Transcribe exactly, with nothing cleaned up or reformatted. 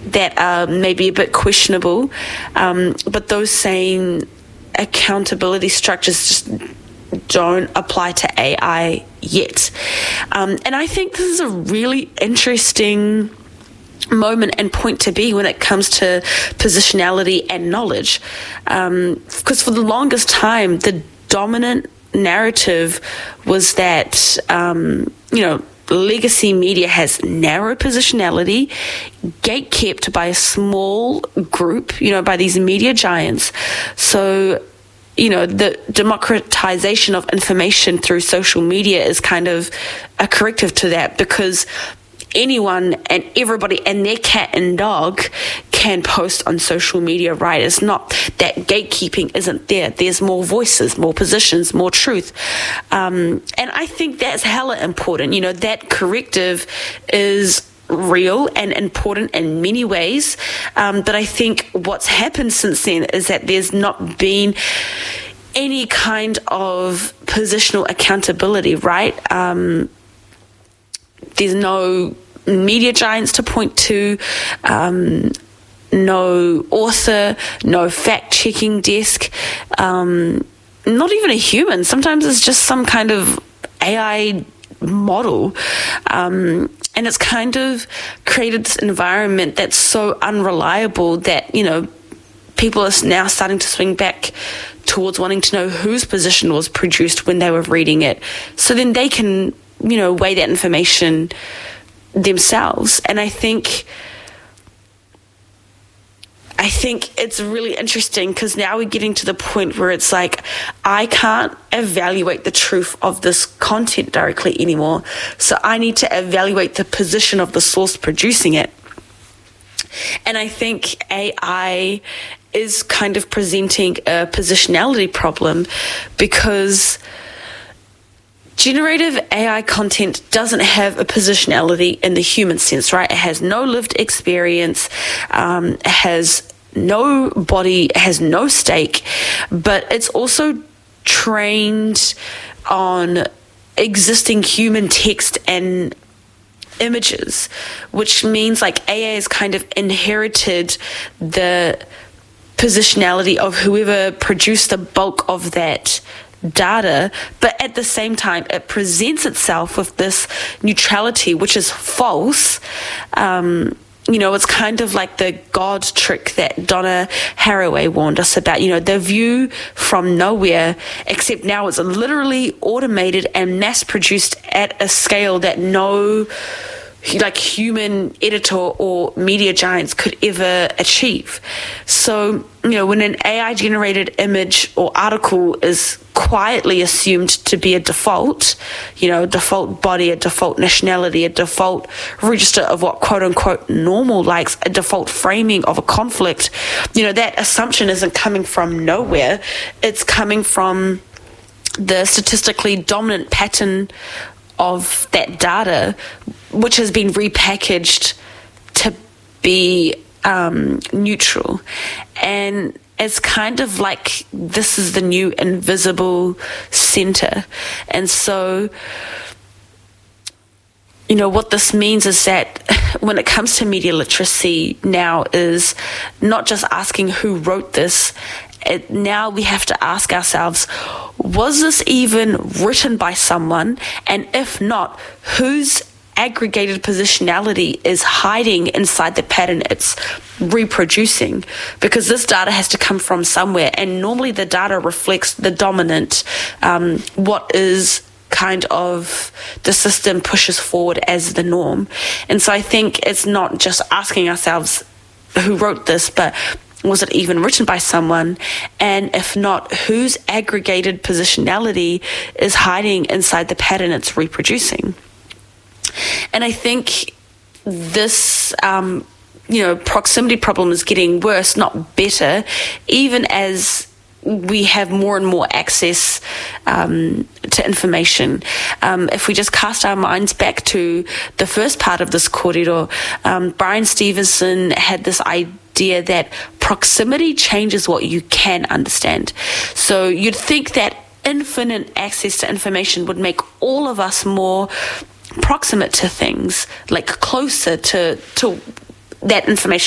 that are maybe a bit questionable, um, but those same accountability structures just don't apply to A I yet. Um, and I think this is a really interesting moment and point to be when it comes to positionality and knowledge. Um, because for the longest time, the dominant narrative was that, um, you know, legacy media has narrow positionality, gatekept by a small group, you know, by these media giants. So, you know, the democratization of information through social media is kind of a corrective to that, because anyone and everybody and their cat and dog can post on social media, right? It's not that gatekeeping isn't there. There's more voices, more positions, more truth. Um, and I think that's hella important. You know, that corrective is real and important in many ways. Um, but I think what's happened since then is that there's not been any kind of positional accountability, right? Um, there's no media giants to point to, um, no author, no fact-checking desk, um, not even a human. Sometimes it's just some kind of A I model. Um, and it's kind of created this environment that's so unreliable that, you know, people are now starting to swing back towards wanting to know whose position was produced when they were reading it. So then they can, you know, weigh that information themselves. And I think I think it's really interesting because now we're getting to the point where it's like, I can't evaluate the truth of this content directly anymore. So I need to evaluate the position of the source producing it. And I think A I is kind of presenting a positionality problem because generative A I content doesn't have a positionality in the human sense, right? It has no lived experience, um, it has no body, it has no stake, but it's also trained on existing human text and images, which means like A I has kind of inherited the positionality of whoever produced the bulk of that data, but at the same time it presents itself with this neutrality which is false. Um, you know, it's kind of like the God trick that Donna Haraway warned us about, you know, the view from nowhere, except now it's literally automated and mass produced at a scale that no like human editor or media giants could ever achieve. So, you know, when an A I generated image or article is quietly assumed to be a default, you know, default body, a default nationality, a default register of what quote unquote normal likes, a default framing of a conflict, you know, that assumption isn't coming from nowhere. It's coming from the statistically dominant pattern of that data, which has been repackaged to be um, neutral. And it's kind of like this is the new invisible center. And so, you know, what this means is that when it comes to media literacy now is not just asking who wrote this. It, now we have to ask ourselves, was this even written by someone? And if not, whose aggregated positionality is hiding inside the pattern it's reproducing? Because this data has to come from somewhere, and normally the data reflects the dominant, um, what is kind of the system pushes forward as the norm. And so I think it's not just asking ourselves who wrote this, but was it even written by someone? And if not, whose aggregated positionality is hiding inside the pattern it's reproducing? And I think this, um, you know, proximity problem is getting worse, not better, even as we have more and more access um, to information. Um, if we just cast our minds back to the first part of this corridor, um, Brian Stevenson had this idea that proximity changes what you can understand. So you'd think that infinite access to information would make all of us more proximate to things, like closer to to that information